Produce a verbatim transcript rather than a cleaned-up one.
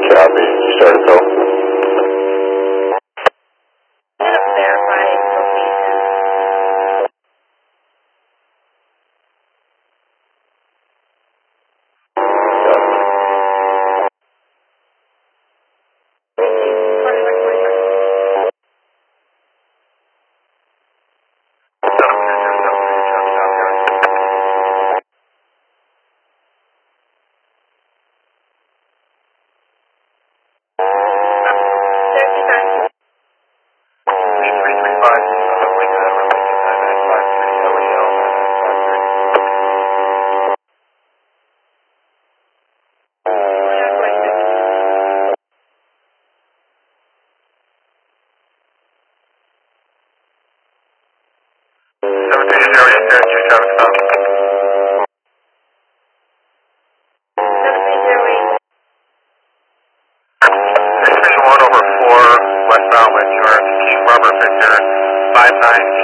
Copy. You started though? And verifying location. Westbound with your King Rubber Victor five nine